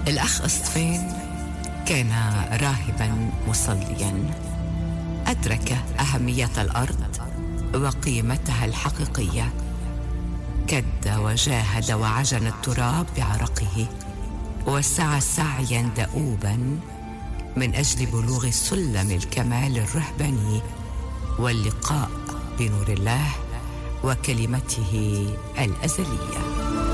الأخ أسطفين كان راهبا مصليا، أدرك أهمية الأرض وقيمتها الحقيقية. كد وجاهد وعجن التراب بعرقه، وسعى سعيا دؤوبا من أجل بلوغ سلم الكمال الرهباني واللقاء بنور الله وكلمته الأزلية.